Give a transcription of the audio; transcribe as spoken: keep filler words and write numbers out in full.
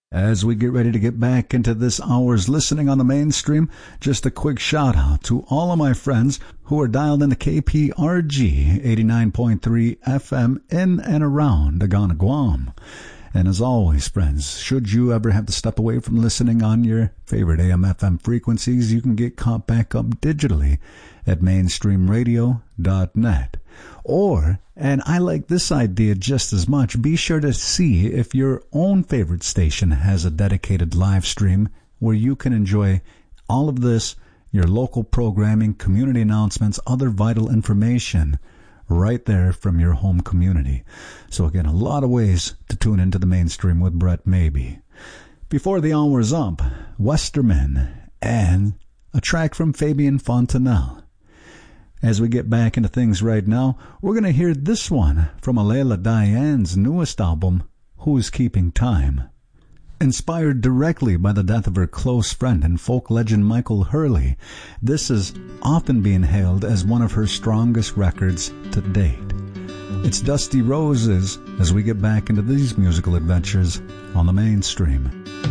As we get ready to get back into this hour's listening on the mainstream, just a quick shout out to all of my friends who are dialed into K P R G eighty-nine point three F M in and around Agana, Guam. And as always, friends, should you ever have to step away from listening on your favorite A M F M frequencies, you can get caught back up digitally at mainstream radio dot net. Or, and I like this idea just as much, be sure to see if your own favorite station has a dedicated live stream where you can enjoy all of this, your local programming, community announcements, other vital information right there from your home community. So again, a lot of ways to tune into the mainstream with Brett Maybe. Before the hour's up, Westerman and a track from Fabian Fontanelle. As we get back into things right now, we're going to hear this one from Alela Diane's newest album, Who's Keeping Time? Inspired directly by the death of her close friend and folk legend Michael Hurley, this is often being hailed as one of her strongest records to date. It's Dusty Roses as we get back into these musical adventures on the mainstream.